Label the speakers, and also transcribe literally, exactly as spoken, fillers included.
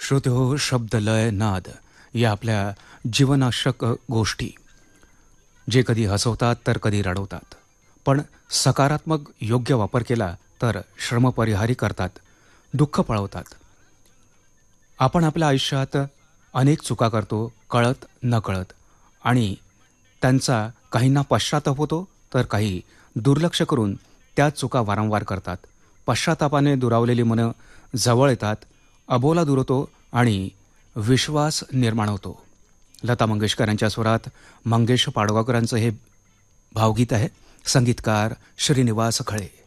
Speaker 1: श्रोत्यो शब्द लय नाद या आपल्या जीवनाशक गोष्टी जे कधी हसवतात तर कधी रडवतात, पण सकारात्मक योग्य वापर केला तर श्रमपरिहारी करतात, दुःख पळवतात. आपण आपल्या आयुष्यात अनेक चुका करतो, कळत नकळत, आणि त्यांचा काहींना पश्चाताप होतो तर काही दुर्लक्ष करून त्या चुका वारंवार करतात. पश्चातापाने दुरावलेली मनं जवळ येतात, अबोला दूर होतो आणि विश्वास निर्माण होतो. लता मंगेशकर यांच्या स्वरात मंगेश पाडगावकरांचं हे भावगीत आहे. संगीतकार श्रीनिवास खळे.